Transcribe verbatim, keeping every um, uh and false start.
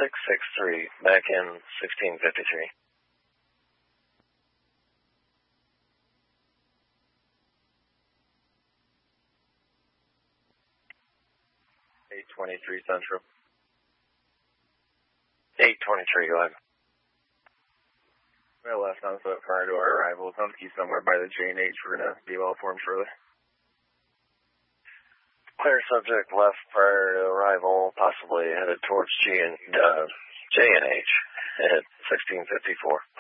six six three, back in sixteen fifty-three. eight twenty-three Central. eight twenty-three, go ahead. Well, last on foot prior to our arrival. It's on key somewhere by the J and H. We're going to be well informed shortly. Clear subject left prior to arrival, possibly headed towards G and, uh, J and H at sixteen fifty-four.